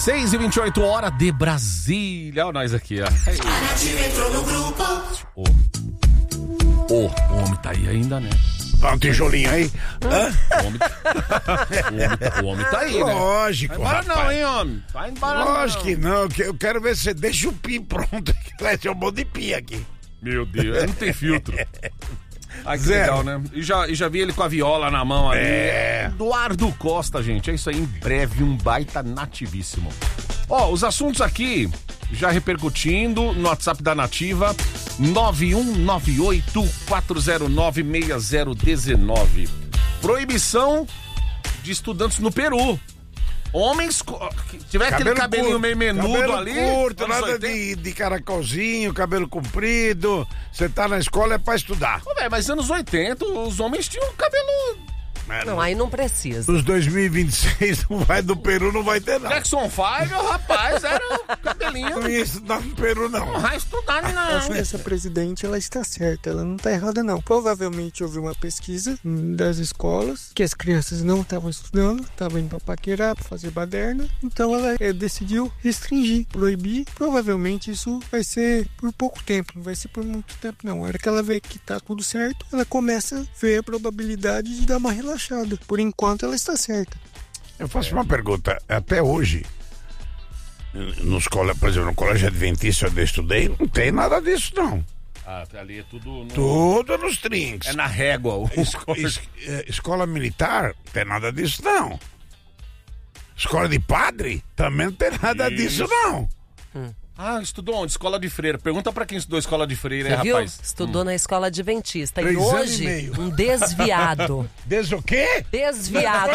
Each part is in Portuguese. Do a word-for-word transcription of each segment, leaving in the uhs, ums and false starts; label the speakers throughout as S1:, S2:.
S1: seis e vinte e oito, hora de Brasília. Olha nós aqui, ó.
S2: A Nativa entrou no grupo.
S1: Ô, oh. oh, o homem tá aí ainda, né?
S3: Dá um tijolinho aí. Hã?
S1: O homem, o homem, tá- o homem tá aí, né?
S3: Lógico,
S1: Vai embora
S3: rapaz.
S1: não, hein, homem? Vai embora
S3: Lógico
S1: não.
S3: que não, que eu quero ver se você deixa o pin pronto. Vai ter um monte de pin aqui.
S1: Meu Deus, não tem filtro. Ai, que
S3: Zero.
S1: legal, né? E já, e já vi ele com a viola na mão ali.
S3: É.
S1: Eduardo Costa, gente. É isso aí, em breve, um baita nativíssimo. Ó, os assuntos aqui, já repercutindo no WhatsApp da Nativa, nove um nove oito quatro zero nove seis zero um nove. Proibição de estudantes no Peru. Homens, co- que tiver aquele cabelinho
S3: curto,
S1: meio menudo
S3: cabelo
S1: ali.
S3: curto,
S1: anos
S3: nada
S1: oitenta.
S3: de, de caracolzinho, cabelo comprido. Você tá na escola é pra estudar.
S1: Ô, véio, mas anos oitenta, os homens tinham cabelo.
S4: Não, aí não precisa.
S3: Nos dois mil e vinte e seis não vai do Peru, não vai ter nada.
S1: Jackson Five, o rapaz, era o cabelinho.
S3: Não ia estudar no Peru, não.
S1: Não vai estudar,
S5: Eu acho que
S1: não.
S5: essa presidente, ela está certa, ela não está errada não. Provavelmente houve uma pesquisa hum, das escolas que as crianças não estavam estudando, estavam indo para paquerar, para fazer baderna, então ela eh, decidiu restringir, proibir. Provavelmente isso vai ser por pouco tempo, não vai ser por muito tempo não. A hora que ela vê que tá tudo certo, ela começa a ver a probabilidade de dar uma relaxada. Por enquanto ela está certa.
S3: Eu faço uma pergunta. Até hoje, nos cole... por exemplo, no colégio adventista onde eu estudei, não tem nada disso, não.
S1: Ah, ali é tudo. No...
S3: Tudo nos trinks.
S1: É na régua. O...
S3: Es- es- eh, Escola militar, não tem nada disso, não. Escola de padre, também não tem nada
S1: Isso.
S3: disso, não.
S1: Ah, estudou onde? Escola de freira. Pergunta pra quem estudou escola de freira,
S4: Você
S1: hein,
S4: viu?
S1: rapaz?
S4: Estudou na escola adventista. E
S3: Três anos e
S4: hoje,
S3: meio.
S4: um desviado.
S3: Desde o quê?
S4: Desviado.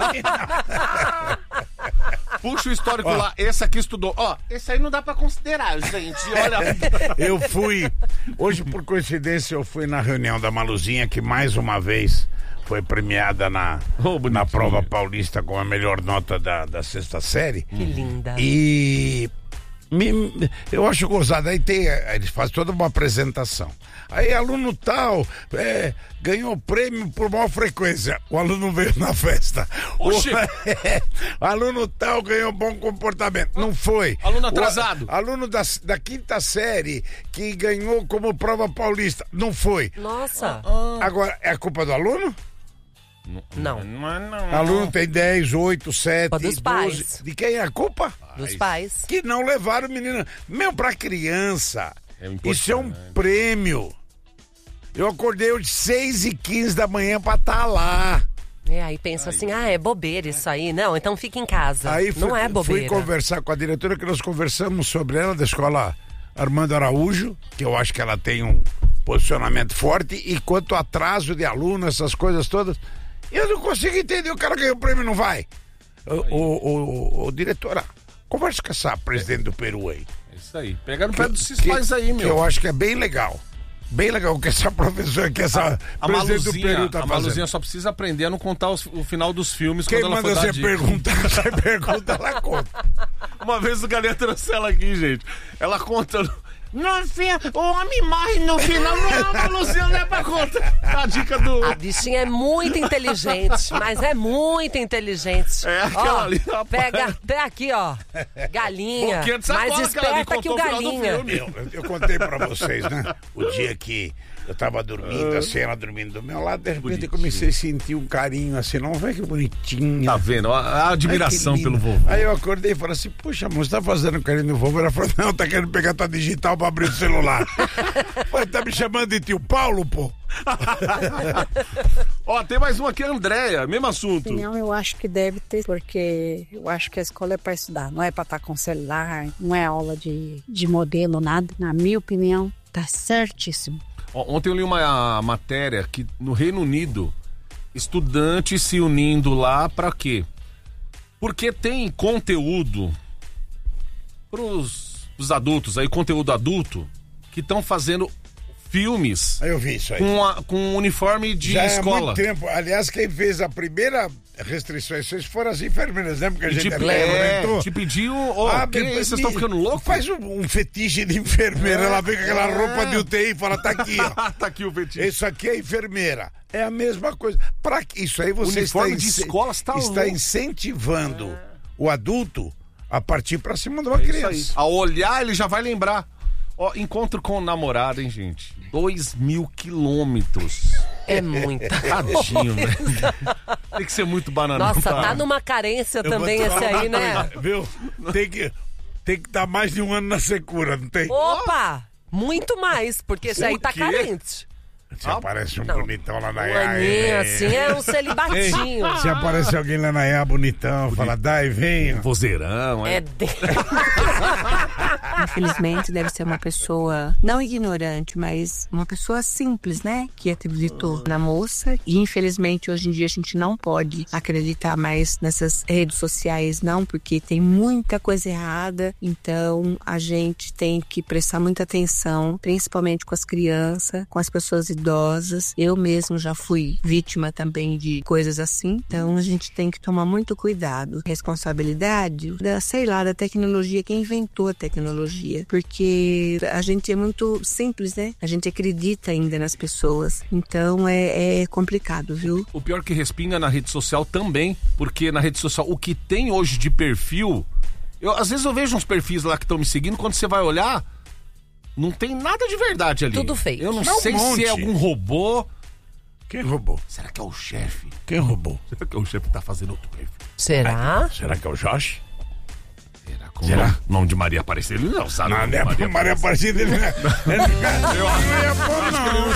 S1: Puxa o histórico lá. Esse aqui estudou. Ó, esse aí não dá pra considerar, gente. Olha.
S3: Eu fui, hoje por coincidência, eu fui na reunião da Maluzinha, que mais uma vez foi premiada na,
S1: Oh, bonitinho.
S3: na prova paulista com a melhor nota da, da sexta série.
S4: Que linda.
S3: E me- eu acho gozado. Aí tem, eles fazem toda uma apresentação. Aí aluno tal é, ganhou prêmio por maior frequência. O aluno veio na festa.
S1: Oxi.
S3: O, é, aluno tal ganhou bom comportamento. Não foi.
S1: Aluno atrasado.
S3: O, aluno da, da quinta série que ganhou como prova paulista. Não foi.
S4: Nossa.
S3: Agora, é a culpa do aluno?
S4: Não.
S1: Não é não.
S3: Aluno tem dez, oito, sete,
S4: Culpa dos
S3: doze.
S4: pais.
S3: De quem é a culpa?
S4: Dos pais.
S3: Que não levaram o menino. Meu, pra criança,
S1: É importante.
S3: isso é um prêmio. Eu acordei hoje seis e quinze da manhã pra estar lá.
S4: É, aí pensa assim, ah, é bobeira isso aí. Não, então fica em casa.
S3: Aí fui,
S4: não é bobeira.
S3: fui conversar com a diretora, que nós conversamos sobre ela, da escola Armando Araújo, que eu acho que ela tem um posicionamento forte, e quanto ao atraso de aluno, essas coisas todas, eu não consigo entender. O cara ganhou o prêmio, não vai. O, o, o, o diretora, conversa com essa presidente do Peru aí.
S1: É isso aí. Pega no pé desses
S3: Que-
S1: pais aí,
S3: que
S1: meu.
S3: eu acho que é bem legal. Bem legal o que essa professora, que essa
S1: A
S3: presidente do
S1: Maluzinha,
S3: Peru tá
S1: a
S3: fazendo.
S1: Maluzinha só precisa aprender a não contar os- o final dos filmes
S3: Quem
S1: quando ela
S3: manda
S1: for dar
S3: você
S1: dica.
S3: perguntar, você pergunta, ela conta.
S1: Uma vez o Galinha trouxe ela aqui, gente. Ela conta... No fim, o homem morre no final. Não, Maluzinha, não é pra contar. A dica do...
S4: A bichinha é muito inteligente, mas é muito inteligente.
S1: É aquela
S4: Ó,
S1: ali, rapaz.
S4: pega até aqui, ó. Galinha.
S1: Boquinha de
S4: Mais
S1: sacola que ela me
S4: esperta que o
S1: contou no final do
S4: galinha.
S1: filme.
S3: Eu, eu contei pra vocês, né? O dia que eu tava dormindo, assim, ela dormindo do meu lado, de repente
S1: Bonitinho.
S3: eu comecei a sentir um carinho assim, não vê que bonitinha.
S1: Tá vendo? A, a admiração
S3: Ai, que
S1: pelo
S3: linda.
S1: vovô.
S3: Aí eu acordei e falei assim, puxa, amor, você tá fazendo carinho no vovô? Ela falou, não, tá querendo pegar tua digital pra abrir o celular. Falei, tá me chamando de tio Paulo, pô?
S1: Ó, tem mais um aqui, a Andréia, mesmo assunto.
S6: Não, eu acho que deve ter, porque eu acho que a escola é para estudar, não é para estar com celular, não é aula de, de modelo, nada. Na minha opinião, tá certíssimo.
S1: Ó, ontem eu li uma matéria que no Reino Unido, estudantes se unindo lá pra quê? Porque tem conteúdo pros, pros adultos aí, conteúdo adulto, que estão fazendo filmes
S3: Aí eu vi isso aí.
S1: com, a, com uniforme de
S3: Já
S1: escola.
S3: há muito tempo. Aliás, quem fez a primeira restrição essas foram as enfermeiras, lembra que a gente
S1: Te,
S3: até
S1: é,
S3: comentou?
S1: te pediu, ó,
S3: Ah,
S1: que
S3: me-
S1: vocês
S3: me-
S1: estão ficando loucos?
S3: Faz um, um fetiche de enfermeira. Ela vem com aquela
S1: é.
S3: roupa de U T I e fala, tá aqui, ó.
S1: Tá aqui o fetiche.
S3: Isso aqui é enfermeira. É a mesma coisa. Pra que- isso aí você
S1: Uniforme
S3: está,
S1: de
S3: ince-
S1: escola, você tá
S3: está
S1: louco.
S3: incentivando o adulto a partir pra cima de uma
S1: É isso
S3: criança.
S1: aí. A olhar, ele já vai lembrar. Ó, encontro com o namorado, hein, gente? Dois mil quilômetros.
S4: É muito.
S1: Tadinho, né? Tem que ser muito bananão.
S4: Nossa,
S1: pra-
S4: tá numa carência
S3: Eu vou
S4: também
S3: te
S4: esse
S3: falar
S4: aí,
S3: uma
S4: né?
S3: coisa, viu? Tem que tem que estar mais de um ano na secura, não tem?
S4: Opa! Muito mais, porque esse aí tá
S1: quê?
S4: carente.
S3: Se aparece um
S4: Não.
S3: bonitão lá na
S4: Um
S3: I A.
S4: aninho assim é um celibatinho.
S3: Se aparece alguém lá na I A bonitão, fala, dai, venha.
S1: Vozeirão, é.
S4: É de...
S7: Infelizmente, deve ser uma pessoa não ignorante, mas uma pessoa simples, né? Que acreditou na moça. E infelizmente, hoje em dia, a gente não pode acreditar mais nessas redes sociais, não, porque tem muita coisa errada. Então, a gente tem que prestar muita atenção, principalmente com as crianças, com as pessoas idosas. Eu mesmo já fui vítima também de coisas assim. Então, a gente tem que tomar muito cuidado. Responsabilidade da, sei lá, da tecnologia, quem inventou a tecnologia. Porque a gente é muito simples, né? A gente acredita ainda nas pessoas. Então, é, é complicado, viu?
S1: O pior que respinga na rede social também, porque na rede social, o que tem hoje de perfil... Eu, às vezes eu vejo uns perfis lá que estão me seguindo, quando você vai olhar, não tem nada de verdade ali.
S4: Tudo fake.
S1: Eu não
S3: Não, um
S1: sei
S3: monte.
S1: se é algum robô.
S3: Quem roubou?
S1: Será que é o chefe?
S3: Quem roubou?
S1: Será que é o chefe que tá fazendo outro perfil?
S4: Será?
S3: Será que é o Josh?
S1: Será que o
S3: Será?
S1: nome, nome de Maria Aparecida? Ele não sabe. o
S3: Não,
S1: nome
S3: não
S1: de
S3: é Maria Aparecida. Ele não é- ele não ia pôr, não.